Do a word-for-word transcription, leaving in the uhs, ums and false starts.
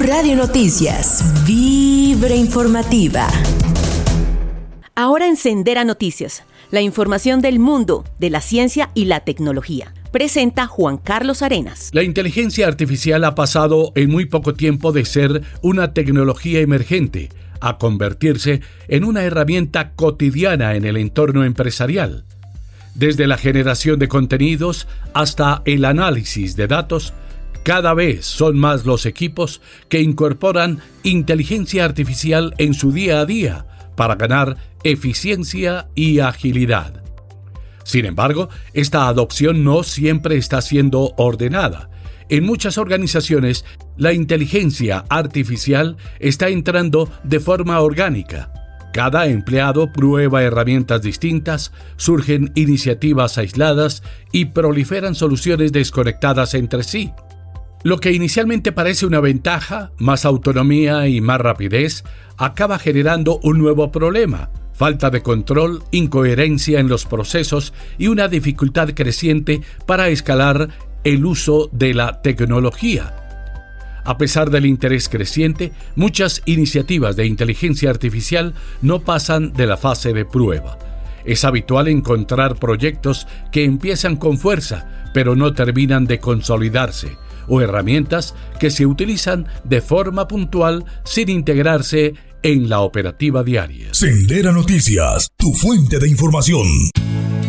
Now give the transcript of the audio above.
Radio Noticias, Vibra Informativa. Ahora en Sendera Noticias, la información del mundo, de la ciencia y la tecnología. Presenta Juan Carlos Arenas. La inteligencia artificial ha pasado en muy poco tiempo de ser una tecnología emergente a convertirse en una herramienta cotidiana en el entorno empresarial. Desde la generación de contenidos hasta el análisis de datos, cada vez son más los equipos que incorporan inteligencia artificial en su día a día para ganar eficiencia y agilidad. Sin embargo, esta adopción no siempre está siendo ordenada. En muchas organizaciones, la inteligencia artificial está entrando de forma orgánica. Cada empleado prueba herramientas distintas, surgen iniciativas aisladas y proliferan soluciones desconectadas entre sí. Lo que inicialmente parece una ventaja, más autonomía y más rapidez, acaba generando un nuevo problema: falta de control, incoherencia en los procesos y una dificultad creciente para escalar el uso de la tecnología. A pesar del interés creciente, muchas iniciativas de inteligencia artificial no pasan de la fase de prueba. Es habitual encontrar proyectos que empiezan con fuerza, pero no terminan de consolidarse, o herramientas que se utilizan de forma puntual sin integrarse en la operativa diaria. Sendera Noticias, tu fuente de información.